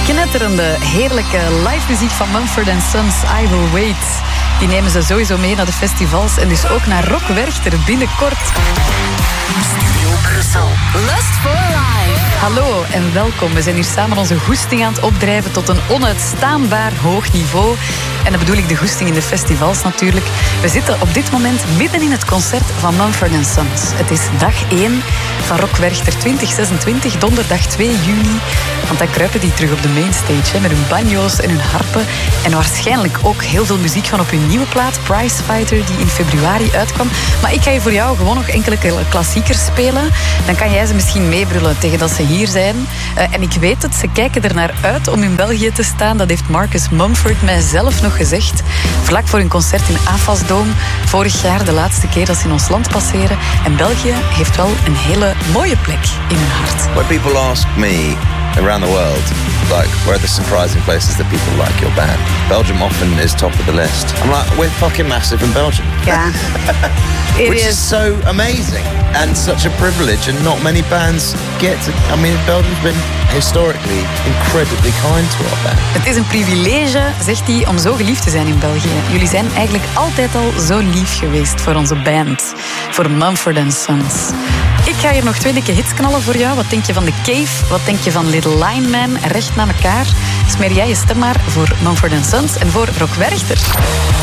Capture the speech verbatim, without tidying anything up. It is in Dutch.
knetterende, heerlijke live muziek van Mumford and Sons, I Will Wait. Die nemen ze sowieso mee naar de festivals en dus ook naar Rock Werchter binnenkort. Studio Brussel. Lust for Life. Hallo en welkom. We zijn hier samen onze goesting aan het opdrijven tot een onuitstaanbaar hoog niveau. En dan bedoel ik de goesting in de festivals natuurlijk. We zitten op dit moment midden in het concert van Mumford and Sons. Het is dag één van Rock Werchter twintig zesentwintig, donderdag twee juni. Want dan kruipen die terug op de mainstage hè, met hun banjo's en hun harpen. En waarschijnlijk ook heel veel muziek van op hun nieuwe plaat, Prizefighter, die in februari uitkwam. Maar ik ga hier voor jou gewoon nog enkele klassiekers spelen. Dan kan jij ze misschien meebrullen tegen dat ze hier zijn. Uh, en ik weet het, ze kijken er naar uit om in België te staan. Dat heeft Marcus Mumford mij zelf nog gezegd. Vlak voor hun concert in Afasdome. Vorig jaar, de laatste keer dat ze in ons land passeren. En België heeft wel een hele mooie plek in hun hart. When people ask me around the world, like, where are the surprising places that people like your band? Belgium often is top of the list. I'm like, we're fucking massive in Belgium. Yeah. Which is. is so amazing and such a privilege, and not many bands get to. I mean, Belgium's been historically incredibly kind to our band. Het is een privilege, zegt hij, om zo geliefd te zijn in België. Jullie zijn eigenlijk altijd al zo lief geweest voor onze band, voor Mumford and Sons. Ik ga hier nog twee dikke hits knallen voor jou. Wat denk je van The Cave? Wat denk je van Little Lineman? Recht naar elkaar. Smeer jij je stem maar voor Mumford and Sons en voor Rock Werchter.